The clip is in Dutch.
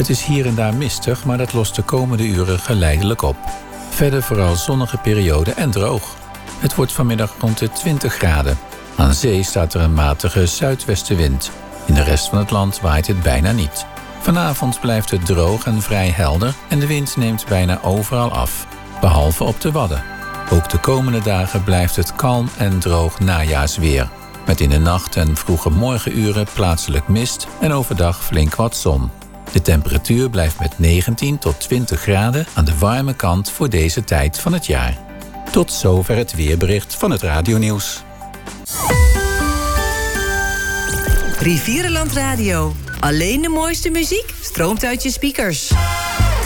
Het is hier en daar mistig, maar dat lost de komende uren geleidelijk op. Verder vooral zonnige periode en droog. Het wordt vanmiddag rond de 20 graden. Aan zee staat er een matige zuidwestenwind. In de rest van het land waait het bijna niet. Vanavond blijft het droog en vrij helder en de wind neemt bijna overal af. Behalve op de Wadden. Ook de komende dagen blijft het kalm en droog najaarsweer. Met in de nacht en vroege morgenuren plaatselijk mist en overdag flink wat zon. De temperatuur blijft met 19 tot 20 graden aan de warme kant voor deze tijd van het jaar. Tot zover het weerbericht van het Radionieuws. Rivierenland Radio. Alleen de mooiste muziek stroomt uit je speakers.